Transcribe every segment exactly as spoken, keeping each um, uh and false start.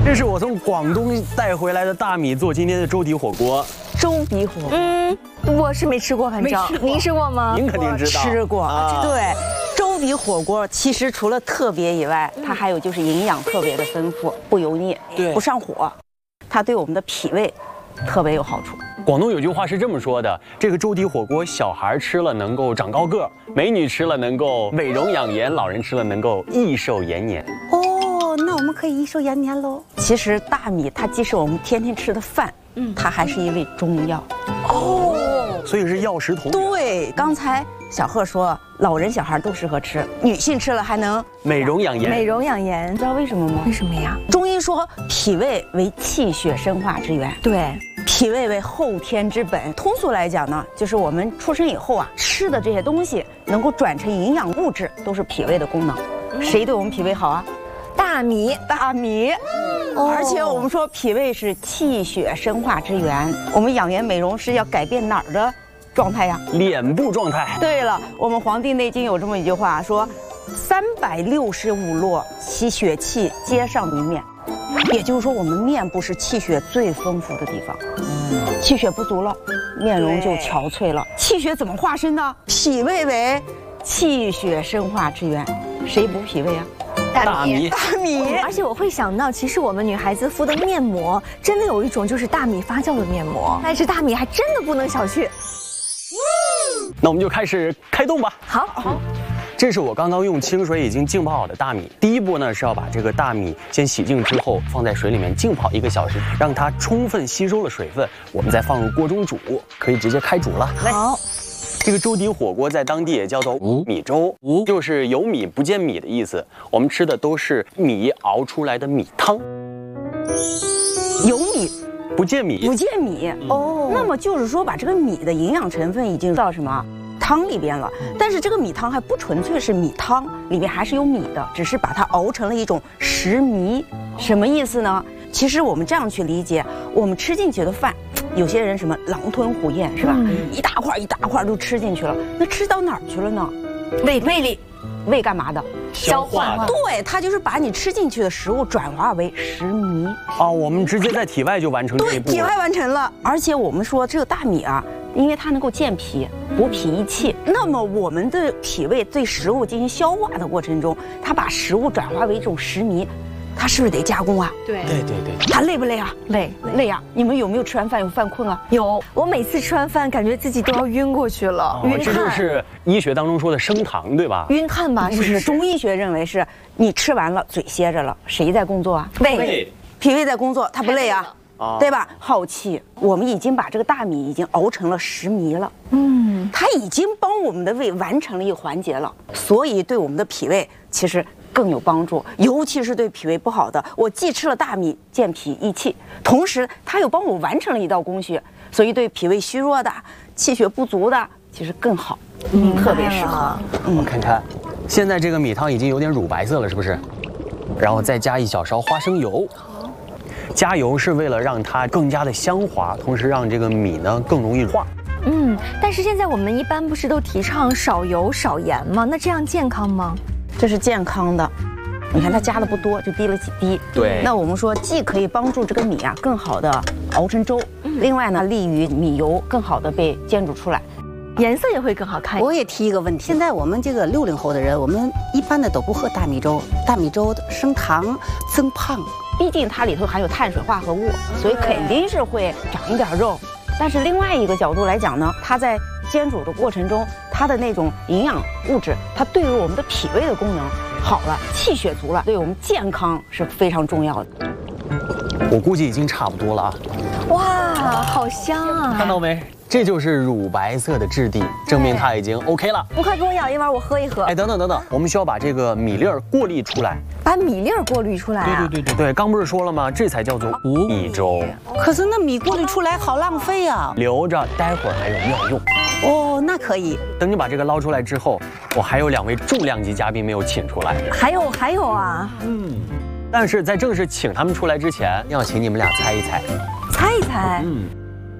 这是我从广东带回来的大米做今天的粥底火锅。 粥底火锅， 嗯，我是没吃过，反正您吃过吗？ 您肯定知道。 吃过， 啊、 对。粥底火锅其实除了特别以外，它还有就是营养特别的丰富，不油腻， 对， 不上火，它对我们的脾胃特别有好处。 广东有句话是这么说的：这个粥底火锅，小孩吃了能够长高个，美女吃了能够美容养颜，老人吃了能够益寿延年。 哦，那我们可以益寿延年喽。其实大米它既是我们天天吃的饭，嗯，它还是一味中药。 哦，所以是药食同源。 对，刚才小贺说，老人小孩都适合吃，女性吃了还能美容养颜。 美容养颜， 你知道为什么吗？ 为什么呀？ 中医说脾胃为气血生化之源， 对， 脾胃为后天之本。通俗来讲呢，就是我们出生以后啊，吃的这些东西能够转成营养物质，都是脾胃的功能。嗯、谁对我们脾胃好啊？ 大米， 大米。哦、而且我们说脾胃是气血生化之源，我们养颜美容是要改变哪儿的状态呀？ 脸部状态。 对了，我们《黄帝内经》有这么一句话说：“三百六十五络，其血气皆上于面。”也就是说，我们面部是气血最丰富的地方。嗯，气血不足了，面容就憔悴了。气血怎么化身呢？脾胃为气血生化之源，谁补脾胃啊？ 大米， 大米。 而且我会想到，其实我们女孩子敷的面膜，真的有一种就是大米发酵的面膜，但是大米还真的不能小觑。 那我们就开始开动吧。 好，好。 这是我刚刚用清水已经浸泡好的大米。第一步呢是要把这个大米先洗净之后，放在水里面浸泡一个小时，让它充分吸收了水分。我们再放入锅中煮，可以直接开煮了。 好。 这个粥底火锅在当地也叫做无米粥，无就是有米不见米的意思。我们吃的都是米熬出来的米汤。 有米不见米， 不见米哦。那么就是说，把这个米的营养成分已经到什么汤里边了。但是这个米汤还不纯粹是米汤，里面还是有米的，只是把它熬成了一种食糜。什么意思呢？其实我们这样去理解，我们吃进去的饭。有些人什么狼吞虎咽是吧？嗯、一大块一大块都吃进去了，那吃到哪儿去了呢？胃胃里，胃干嘛的？ 消化的。 对，它就是把你吃进去的食物转化为食糜。 哦，我们直接在体外就完成这一步。 对，体外完成了。而且我们说这个大米啊，因为它能够健脾、补脾益气，那么我们的脾胃对食物进行消化的过程中，它把食物转化为一种食糜。它是不是得加工啊？ 对对对对。 它累不累啊？ 累累呀！你们有没有吃完饭有犯困啊？ 有，我每次吃完饭感觉自己都要晕过去了，晕汗。这就是医学当中说的升糖，对吧？ 晕汗吧？ 不是，中医学认为是你吃完了嘴歇着了，谁在工作啊？ 胃， 脾胃在工作，它不累啊？对吧？耗气。我们已经把这个大米已经熬成了食糜了，嗯，它已经帮我们的胃完成了一个环节了，所以对我们的脾胃其实更有帮助，尤其是对脾胃不好的，我既吃了大米健脾益气，同时它又帮我完成了一道工序，所以对脾胃虚弱的、气血不足的其实更好，嗯，特别适合。 嗯，我看看，现在这个米汤已经有点乳白色了，是不是？然后再加一小勺花生油。加油是为了让它更加的香滑，同时让这个米呢更容易化。 嗯，但是现在我们一般不是都提倡少油少盐吗？那这样健康吗？ 这是健康的，你看它加的不多，就滴了几滴。 对。 那我们说既可以帮助这个米啊更好的熬成粥，另外呢利于米油更好的被煎煮出来， 颜色也会更好看。 我也提一个问题，现在我们这个六零后的人，我们一般的都不喝大米粥，大米粥升糖增胖。 毕竟它里头含有碳水化合物，所以肯定是会长一点肉。但是另外一个角度来讲呢，它在煎煮的过程中，它的那种营养物质，它对于我们的脾胃的功能好了，气血足了，对我们健康是非常重要的。 我估计已经差不多了啊！ 哇，好香啊！ 看到没？这就是乳白色的质地，证明它已经 OK 了。 你快给我舀一碗，我喝一喝。 哎，等等等等，我们需要把这个米粒儿过滤出来。 把米粒儿过滤出来啊？ 对对对对对，刚不是说了吗？这才叫做无米粥。 可是那米过滤出来好浪费啊！ 留着，待会儿还有妙用。 哦，那可以。 等你把这个捞出来之后，我还有两位重量级嘉宾没有请出来。 还有还有啊？ 嗯。但是在正式请他们出来之前，要请你们俩猜一猜。 猜一猜。 嗯。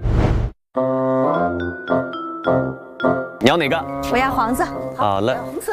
你要哪个？ 我要黄色。 好了。 黄色。